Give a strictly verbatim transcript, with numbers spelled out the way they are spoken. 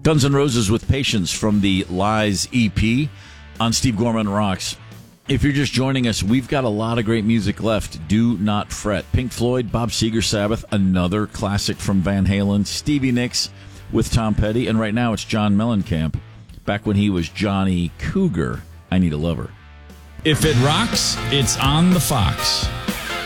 Guns N' Roses with Patience from the Lies E P on Steve Gorman Rocks. If you're just joining us, we've got a lot of great music left. Do not fret. Pink Floyd, Bob Seger, Sabbath, another classic from Van Halen, Stevie Nicks with Tom Petty, and right now it's John Mellencamp, back when he was Johnny Cougar, I Need a Lover. If it rocks, it's on the Fox.